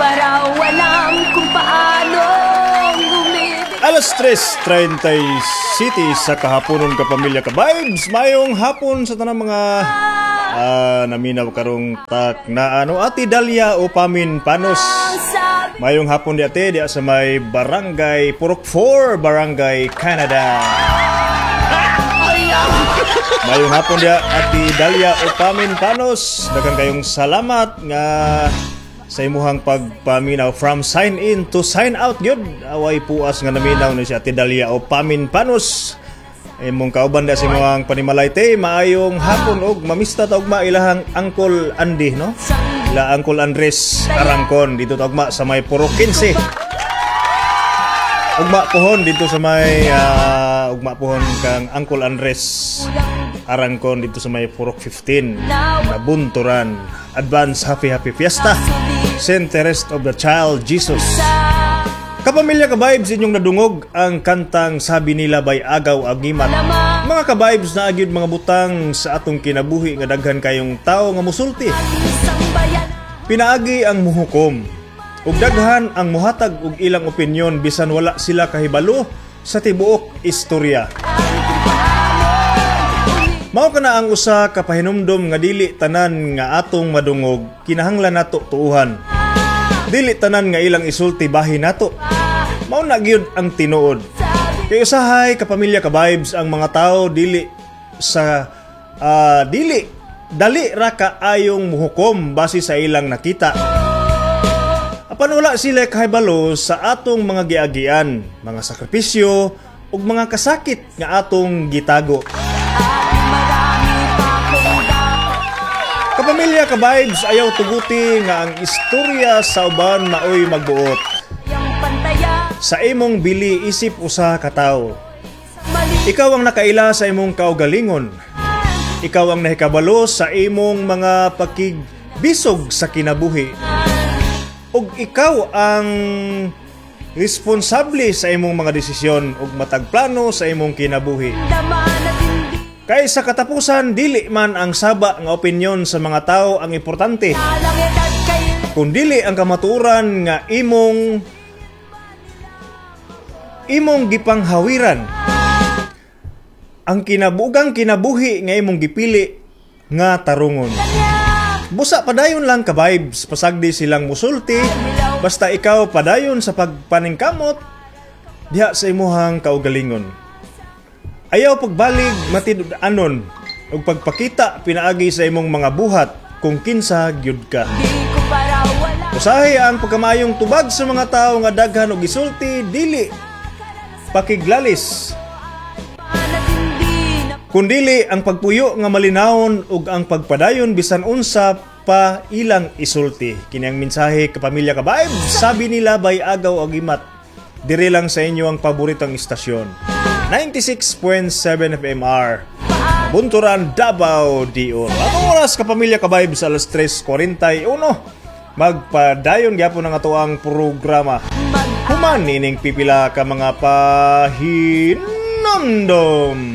pa raw alam kung paano umibig. Alas 3:30 City sa kahaponon ka pamilya ka vibes. Mayong hapon sa tanang mga naminaw karong tak na Ati Dalia o Pamin Panos. Mayong hapon di ate di sa may Barangay Purok 4, Barangay Canada. Mayong hapon di Ati Dalia o Pamin Panos. Daghang kayong salamat nga sa imuhang pagpaminaw from sign in to sign out gyud. Away puas nga naminaw ni si Ati Dalia o Pamin Panos. Imong kauban da sa imuhang panimalay te. Maayong hapon og mamista taog mailahang Uncle Andy no. La Uncle Andres Arangkon dito tagma sa may Purok 15. Ugma pohon dito sa may ugma pohon kang Uncle Andres Arangkon dito sa may Purok 15. Nabunturan. Advance happy fiesta. Saint Teresa of the Child Jesus. Kapamilya ka-vibes, inyong nadungog ang kantang Sabi Nila by Agaw Agimat. Mga ka-vibes na agyud mga butang sa atong kinabuhi nga daghan kayong tao nga musulti. Pinaagi ang muhukom ug daghan ang muhatag og ilang opinyon bisan wala sila kahibalo sa tibuok istorya. Mao kana ang usa ka pahinumdom nga dili tanan nga atong madungog kinahanglan nato tuuhan. Dili tanan nga ilang isulti bahin nato. Mao na gyud ang tinuod. Kay usahay kapamilya ka vibes ang mga tao dili dali ra kaayong muhukom base sa ilang nakita. Apan wala sila kahibalo sa atong mga giagian, mga sakripisyo ug mga kasakit nga atong gitago. Kapamilya ka vibes, ayaw tuguti nga ang istorya sa uban maoy magbuot. Sa imong bili isip usa ka tawo. Ikaw ang nakaila sa imong kaugalingon. Ikaw ang nahikabalo sa imong mga pakigbisog sa kinabuhi. Ug ikaw ang responsable sa imong mga desisyon ug matag plano sa imong kinabuhi. Kay sa katapusan, dili man ang saba nga opinyon sa mga tao ang importante. Kung dili ang kamaturan nga imong gipanghawiran. Ang kinabugang kinabuhi nga imong gipili nga tarungon. Busa padayon lang ka vibes, pasagdi silang musulti, basta ikaw padayon sa pagpaningkamot diha sa imuhang kaugalingon. Ayaw pagbalig matinud-anon ug pagpakita pinaagi sa imong mga buhat kung kinsa gyud ka. Usahay ang pagkamayong tubag sa mga tao nga daghan og gisulti dili pakiglalis. Kundili ang pagpuyo nga malinawon ug ang pagpadayon bisan unsa pa ilang isulti. Kini ang mensahe kapamilya ka vibes. Sabi Nila by Agaw Agimat. Dire lang sa inyo ang paboritong istasyon. 96.7 FMR Bunturan, Davao, Dior. Ang oras kapamilya ka vibes alas 3:41. Magpadayon gyapon ang atoang programa. Human nining pipila ka mga pahinumdom.